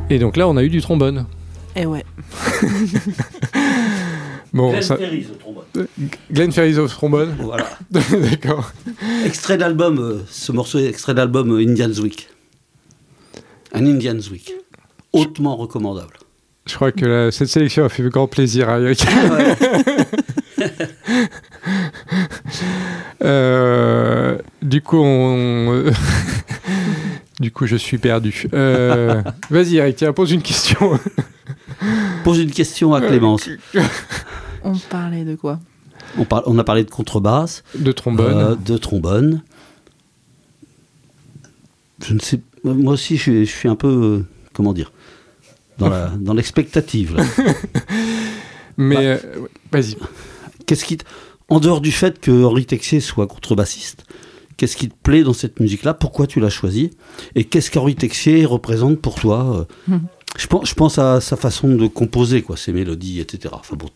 Et donc là, on a eu du trombone. Et ouais. Bon, Glenn Ferris au trombone. Glenn Ferris au trombone. Voilà. D'accord. Extrait d'album, ce morceau est extrait d'album Indian's Week. Un Indian's Week. Hautement recommandable. Je crois que cette sélection a fait grand plaisir à Eric. Du coup, du coup, je suis perdu. Vas-y, Eric, tiens, pose une question. Pose une question à Clémence. On parlait de quoi ? On a parlé de contrebasse. De trombone. De trombone. Je ne sais... Moi aussi, je suis un peu... comment dire ? Dans l'expectative. Là. Mais vas-y. Qu'est-ce qui en dehors du fait que Henri Texier soit contrebassiste, qu'est-ce qui te plaît dans cette musique-là ? Pourquoi tu l'as choisi ? Et qu'est-ce qu'Henri Texier représente pour toi ? Je pense à sa façon de composer, quoi, ses mélodies, etc. Enfin, bon,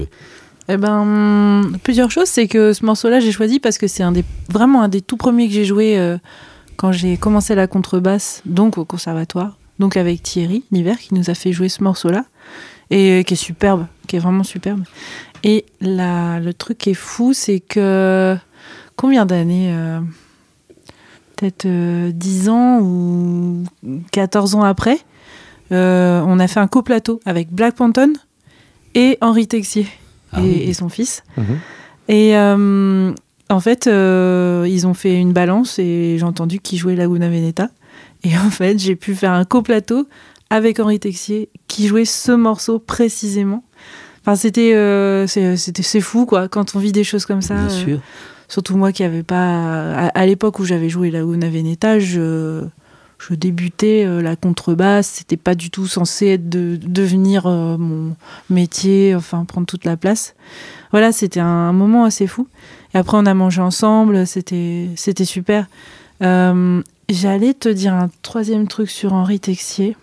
plusieurs choses. C'est que ce morceau-là, j'ai choisi parce que c'est vraiment un des tout premiers que j'ai joué quand j'ai commencé la contrebasse, donc au conservatoire. Donc avec Thierry Niver qui nous a fait jouer ce morceau-là et qui est superbe, qui est vraiment superbe. Et le truc qui est fou, c'est que combien d'années peut-être 10 ans ou 14 ans après, on a fait un coplateau avec Black Panton et Henri Texier et son fils. Et en fait, ils ont fait une balance et j'ai entendu qu'ils jouaient Laguna Veneta. Et en fait, j'ai pu faire un coplateau avec Henri Texier qui jouait ce morceau précisément. Enfin, c'est fou, quoi, quand on vit des choses comme ça. Bien sûr. Surtout moi qui n'avais pas... À l'époque où j'avais joué Laguna Veneta, je débutais la contrebasse. C'était pas du tout censé devenir mon métier, enfin, prendre toute la place. Voilà, c'était un moment assez fou. Et après, on a mangé ensemble. C'était super. J'allais te dire un troisième truc sur Henri Texier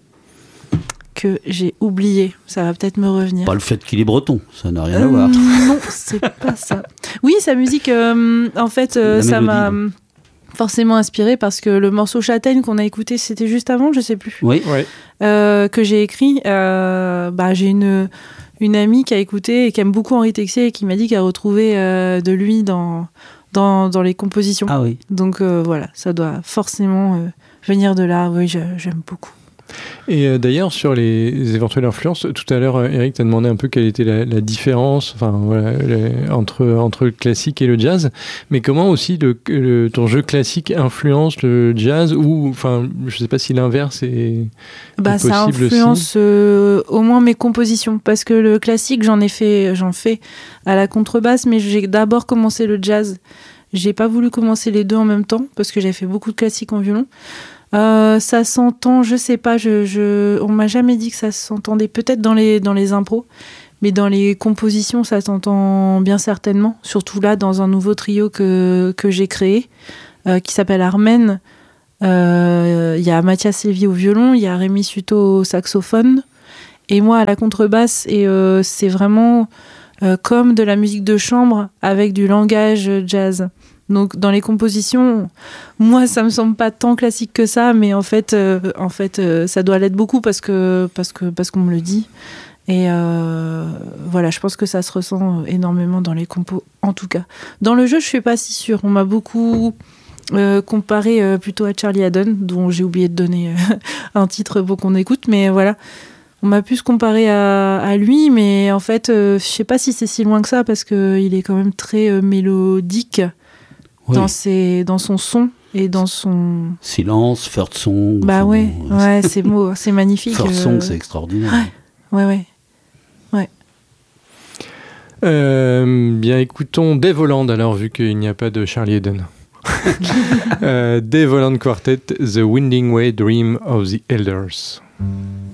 que j'ai oublié. Ça va peut-être me revenir. Pas le fait qu'il est breton, ça n'a rien à voir. Non, c'est pas ça. Oui, sa musique, en fait, ça m'a forcément inspiré parce que le morceau Châtaigne qu'on a écouté, c'était juste avant, je sais plus. Oui. Que j'ai écrit. J'ai une amie qui a écouté et qui aime beaucoup Henri Texier et qui m'a dit qu'elle a retrouvé de lui dans les compositions. Ah oui. Donc voilà, ça doit forcément venir de là. Oui, j'aime beaucoup. Et d'ailleurs, sur les éventuelles influences, tout à l'heure, Eric t'a demandé un peu quelle était la différence entre le classique et le jazz. Mais comment aussi ton jeu classique influence le jazz ou, enfin, je ne sais pas si l'inverse est possible aussi. Ça influence au moins mes compositions. Parce que le classique, j'en fais à la contrebasse, mais j'ai d'abord commencé le jazz. J'ai pas voulu commencer les deux en même temps parce que j'avais fait beaucoup de classiques en violon. Ça s'entend, je sais pas, on m'a jamais dit que ça s'entendait, peut-être dans les impros, mais dans les compositions, ça s'entend bien certainement. Surtout là, dans un nouveau trio que j'ai créé, qui s'appelle Armen. Il y a Mathias Lévy au violon, il y a Rémi Suto au saxophone, et moi à la contrebasse, et c'est vraiment comme de la musique de chambre avec du langage jazz. Donc dans les compositions, moi ça me semble pas tant classique que ça, mais en fait ça doit l'être beaucoup parce qu'on me le dit. Et voilà, je pense que ça se ressent énormément dans les compos, en tout cas. Dans le jeu, je suis pas si sûre. On m'a beaucoup comparé plutôt à Charlie Haddon, dont j'ai oublié de donner un titre pour qu'on écoute, mais voilà. On m'a pu se comparer à lui, mais en fait, je sais pas si c'est si loin que ça parce qu'il est quand même très mélodique. Oui. Dans son son et dans son... Silence, third song. Bah ouais, c'est beau, c'est magnifique. Third song, c'est extraordinaire. Ouais. Bien, écoutons Dave Holland, alors, vu qu'il n'y a pas de Charlie Haddon. Dave Holland Quartet, The Winding Way Dream of the Elders.